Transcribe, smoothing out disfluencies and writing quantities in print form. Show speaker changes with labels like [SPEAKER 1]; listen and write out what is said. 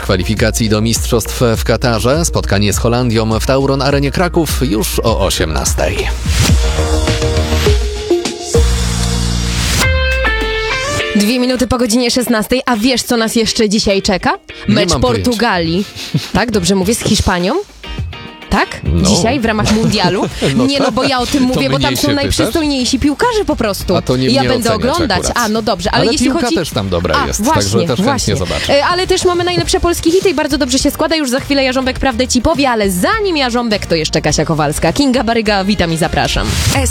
[SPEAKER 1] kwalifikacji do mistrzostw w Katarze. Spotkanie z Holandią w Tauron Arenie Kraków już o 18:00.
[SPEAKER 2] Dwie minuty po godzinie 16:00, a wiesz, co nas jeszcze dzisiaj czeka? Mecz Portugalii. Tak, dobrze mówię, z Hiszpanią? Tak?
[SPEAKER 1] No.
[SPEAKER 2] Dzisiaj w ramach mundialu?
[SPEAKER 1] No
[SPEAKER 2] nie, no bo ja o tym mówię, bo tam są najprzystojniejsi piłkarze po prostu.
[SPEAKER 1] A to nie
[SPEAKER 2] ja
[SPEAKER 1] mnie
[SPEAKER 2] będę
[SPEAKER 1] oceniać
[SPEAKER 2] oglądać.
[SPEAKER 1] akurat.
[SPEAKER 2] A, no dobrze, ale jeśli
[SPEAKER 1] piłka
[SPEAKER 2] chodzi...
[SPEAKER 1] też tam dobra jest,
[SPEAKER 2] właśnie,
[SPEAKER 1] także też chętnie zobaczę.
[SPEAKER 2] Ale też mamy najlepsze polskie hity i bardzo dobrze się składa. Już za chwilę Jarząbek prawdę ci powie, ale zanim Jarząbek, to jeszcze Kasia Kowalska. Kinga Baryga, witam i zapraszam.